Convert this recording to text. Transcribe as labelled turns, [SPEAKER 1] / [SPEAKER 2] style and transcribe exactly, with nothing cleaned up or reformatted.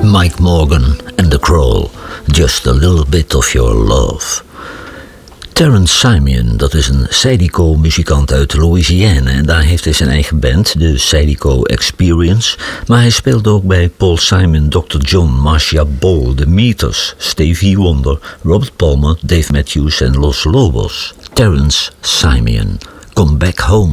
[SPEAKER 1] Mike Morgan and The Crawl, Just a Little Bit of Your Love. Terrence Simeon, dat is een Zydeco-muzikant uit Louisiana en daar heeft hij zijn eigen band, de Zydeco Experience. Maar hij speelt ook bij Paul Simon, doctor John, Marcia Ball, The Meters, Stevie Wonder, Robert Palmer, Dave Matthews en Los Lobos. Terrence Simeon, Come Back Home.